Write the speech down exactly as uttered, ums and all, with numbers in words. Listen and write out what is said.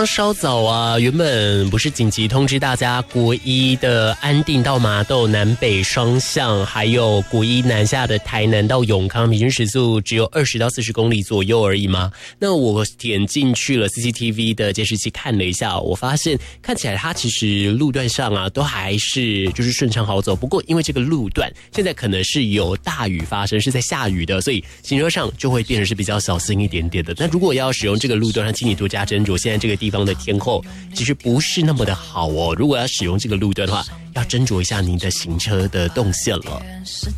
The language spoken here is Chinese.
刚稍早啊，原本不是紧急通知大家，国一的安定到麻豆南北双向，还有国一南下的台南到永康，平均时速只有二十到四十公里左右而已吗？那我点进去了 C C T V 的监视器看了一下，我发现看起来它其实路段上啊都还是就是顺畅好走，不过因为这个路段现在可能是有大雨发生，是在下雨的，所以行车上就会变得是比较小心一点点的。那如果要使用这个路段，请你多加斟酌，现在这个地方的天候其实不是那么的好哦。如果要使用这个路段的话，要斟酌一下您的行车的动线了。